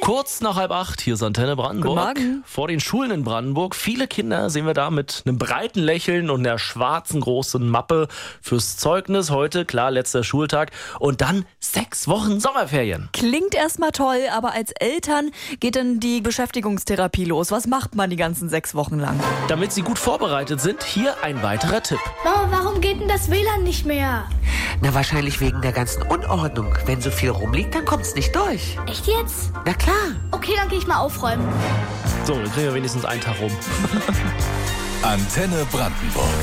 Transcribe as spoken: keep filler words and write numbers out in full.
Kurz nach halb acht, hier ist Antenne Brandenburg. Guten Morgen. Vor den Schulen in Brandenburg. Viele Kinder sehen wir da mit einem breiten Lächeln und einer schwarzen großen Mappe fürs Zeugnis. Heute, klar, letzter Schultag. Und dann sechs Wochen Sommerferien. Klingt erstmal toll, aber als Eltern geht dann die Beschäftigungstherapie los. Was macht man die ganzen sechs Wochen lang? Damit sie gut vorbereitet sind, hier ein weiterer Tipp. Mama, warum geht denn das W L A N nicht mehr? Na, wahrscheinlich wegen der ganzen Unordnung. Wenn so viel rumliegt, dann kommt's nicht durch. Echt jetzt? Na klar. Okay, dann gehe ich mal aufräumen. So, dann kriegen wir wenigstens einen Tag rum. Antenne Brandenburg.